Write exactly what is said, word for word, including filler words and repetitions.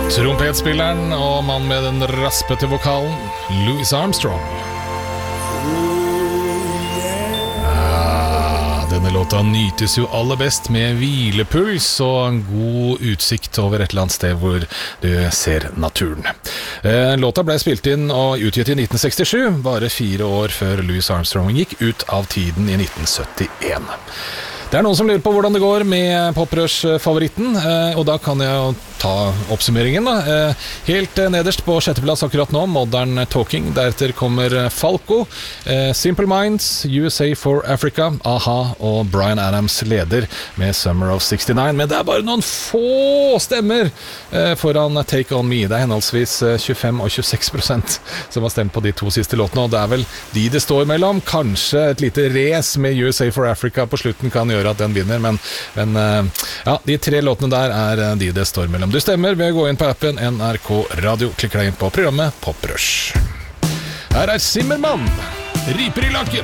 Trompetspilleren og mann med den raspete vokalen, Louis Armstrong. Ja, denne låta nytes jo aller best med hvilepuls og en god utsikt over et eller annet sted hvor du ser naturen. Låta ble spilt inn og utgitt i nitten sekstisju, bare fire år før Louis Armstrong gikk ut av tiden i nitten syttien. Det er noen som lurer på hvordan det går med Poprush-favoritten, og da kan jeg jo ta oppsummeringen da. Helt nederst på sjetteplass akkurat nå, Modern Talking, deretter kommer Falco, Simple Minds, U S A for Africa, A-ha og Bryan Adams leder med Summer of sekstini, men det er bare noen få stemmer foran Take On Me. Det er henholdsvis tjuefem og tjueseks prosent som har stemt på de to siste låtene, og det er vel de det står mellom. Kanskje et lite race med U S A for Africa på slutten kan gjøre at den vinner, men, men ja, de tre låtene der er de det står mellom. Du stemmer ved å gå inn på appen N R K Radio, klikker deg inn på programmet Poprush. Her er Zimmermann, Riper i lakken.